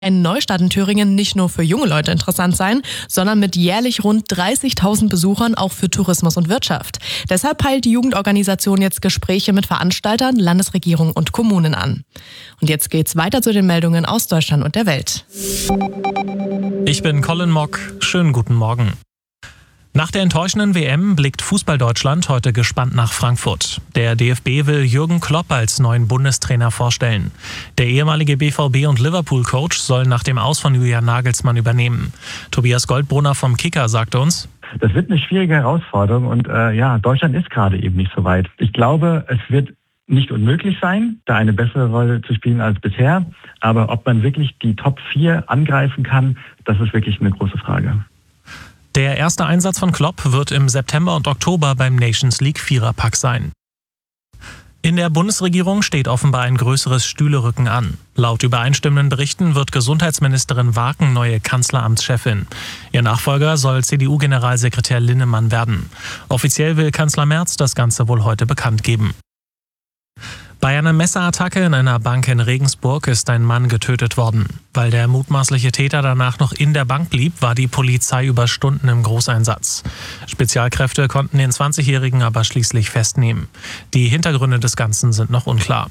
Ein Neustart in Thüringen nicht nur für junge Leute interessant sein, sondern mit jährlich rund 30.000 Besuchern auch für Tourismus und Wirtschaft. Deshalb peilt die Jugendorganisation jetzt Gespräche mit Veranstaltern, Landesregierung und Kommunen an. Und jetzt geht's weiter zu den Meldungen aus Deutschland und der Welt. Ich bin Colin Mock. Schönen guten Morgen. Nach der enttäuschenden WM blickt Fußball-Deutschland heute gespannt nach Frankfurt. Der DFB will Jürgen Klopp als neuen Bundestrainer vorstellen. Der ehemalige BVB- und Liverpool-Coach soll nach dem Aus von Julian Nagelsmann übernehmen. Tobias Goldbrunner vom Kicker sagte uns: Das wird eine schwierige Herausforderung und Deutschland ist gerade eben nicht so weit. Ich glaube, es wird nicht unmöglich sein, da eine bessere Rolle zu spielen als bisher. Aber ob man wirklich die Top 4 angreifen kann, das ist wirklich eine große Frage. Der erste Einsatz von Klopp wird im September und Oktober beim Nations League Viererpack sein. In der Bundesregierung steht offenbar ein größeres Stühlerücken an. Laut übereinstimmenden Berichten wird Gesundheitsministerin Warken neue Kanzleramtschefin. Ihr Nachfolger soll CDU-Generalsekretär Linnemann werden. Offiziell will Kanzler Merz das Ganze wohl heute bekannt geben. Bei einer Messerattacke in einer Bank in Regensburg ist ein Mann getötet worden. Weil der mutmaßliche Täter danach noch in der Bank blieb, war die Polizei über Stunden im Großeinsatz. Spezialkräfte konnten den 20-Jährigen aber schließlich festnehmen. Die Hintergründe des Ganzen sind noch unklar.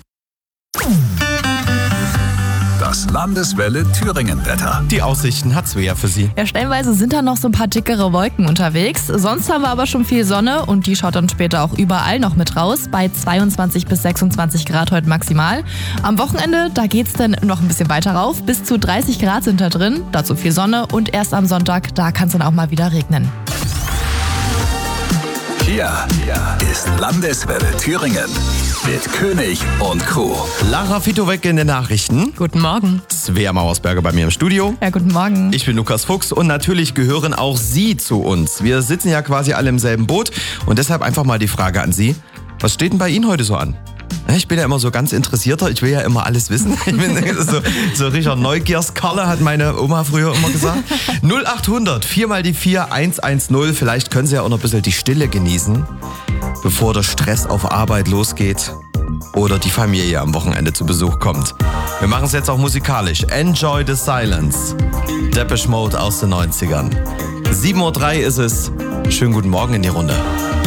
Das Landeswelle Thüringen-Wetter. Die Aussichten hat Svea für Sie. Ja, stellenweise sind da noch so ein paar dickere Wolken unterwegs. Sonst haben wir aber schon viel Sonne und die schaut dann später auch überall noch mit raus. Bei 22 bis 26 Grad heute maximal. Am Wochenende, da geht's dann noch ein bisschen weiter rauf. Bis zu 30 Grad sind da drin. Dazu viel Sonne und erst am Sonntag, da kann es dann auch mal wieder regnen. Hier ist Landeswelle Thüringen mit König und Crew. Lara Fitowek in den Nachrichten. Guten Morgen. Svea Mauersberger bei mir im Studio. Ja, guten Morgen. Ich bin Lukas Fuchs und natürlich gehören auch Sie zu uns. Wir sitzen ja quasi alle im selben Boot und deshalb einfach mal die Frage an Sie. Was steht denn bei Ihnen heute so an? Ich bin ja immer so ganz interessierter, ich will ja immer alles wissen. Ich bin so Richard Neugierskerle, hat meine Oma früher immer gesagt. 0800 4 mal die 4 110. Vielleicht können Sie ja auch noch ein bisschen die Stille genießen, bevor der Stress auf Arbeit losgeht oder die Familie am Wochenende zu Besuch kommt. Wir machen es jetzt auch musikalisch. Enjoy the Silence. Depeche Mode aus den 90ern. 7:03 Uhr ist es. Schönen guten Morgen in die Runde.